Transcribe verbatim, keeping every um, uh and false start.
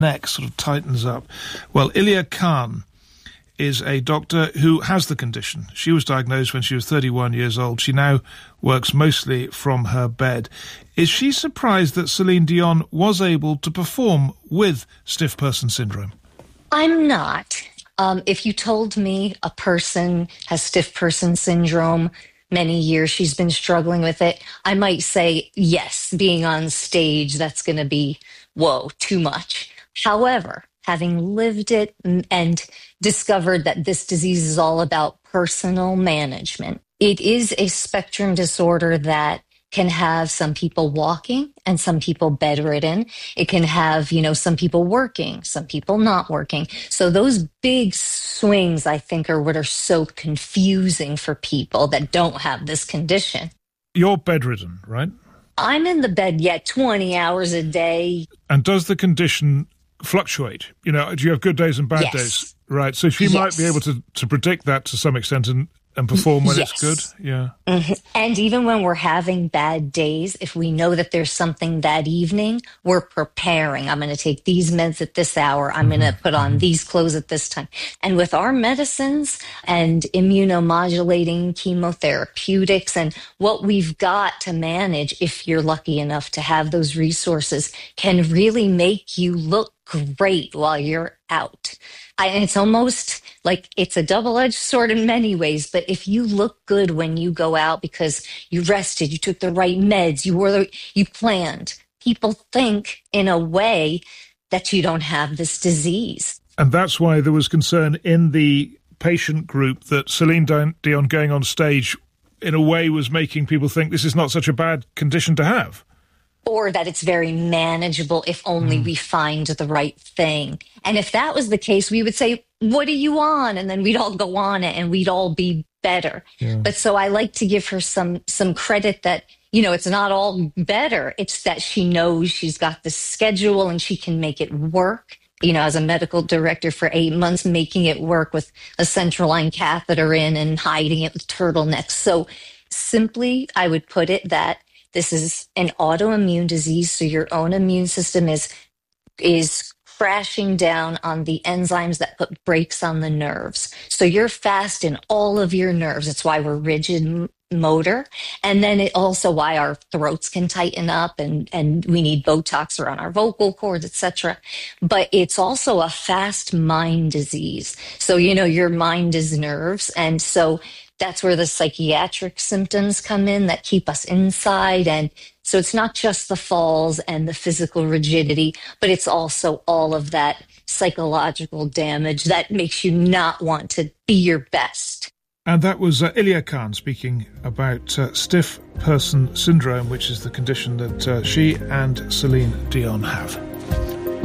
neck sort of tightens up. Well, Ilia Khan is a doctor who has the condition. She was diagnosed when she was thirty-one years old. She now works mostly from her bed. Is she surprised that Celine Dion was able to perform with stiff person syndrome? I'm not. Um, if you told me a person has stiff person syndrome, many years she's been struggling with it, I might say, yes, being on stage, that's going to be, whoa, too much. However, having lived it and discovered that this disease is all about personal management, it is a spectrum disorder that can have some people walking and some people bedridden. It can have, you know, some people working, some people not working. So those big swings, I think, are what are so confusing for people that don't have this condition. You're bedridden, right? I'm in the bed, yet twenty hours a day. And does the condition fluctuate? You know, do you have good days and bad yes. days? Right. So she yes. might be able to, to predict that to some extent and, and perform when yes. it's good. Yeah. Mm-hmm. And even when we're having bad days, if we know that there's something that evening, we're preparing. I'm going to take these meds at this hour. I'm mm-hmm. going to put on these clothes at this time. And with our medicines and immunomodulating chemotherapeutics and what we've got to manage, if you're lucky enough to have those resources, can really make you look great while you're out. I, and it's almost like it's a double-edged sword in many ways, but if you look good when you go out because you rested, you took the right meds, you were, you planned, people think in a way that you don't have this disease. And that's why there was concern in the patient group that Celine Dion going on stage in a way was making people think this is not such a bad condition to have. Or that it's very manageable if only mm. we find the right thing. And if that was the case, we would say, what are you on? And then we'd all go on it and we'd all be better. Yeah. But so I like to give her some some credit that, you know, it's not all better. It's that she knows she's got the schedule and she can make it work. You know, as a medical director for eight months, making it work with a central line catheter in and hiding it with turtlenecks. So simply, I would put it that this is an autoimmune disease, so your own immune system is is crashing down on the enzymes that put brakes on the nerves. So you're fast in all of your nerves. It's why we're rigid m- motor. And then it also why our throats can tighten up and, and we need Botox around our vocal cords, et cetera. But it's also a fast mind disease. So, you know, your mind is nerves. And so that's where the psychiatric symptoms come in that keep us inside. And so it's not just the falls and the physical rigidity, but it's also all of that psychological damage that makes you not want to be your best. And that was uh, Ilia Khan speaking about uh, stiff person syndrome, which is the condition that uh, she and Celine Dion have.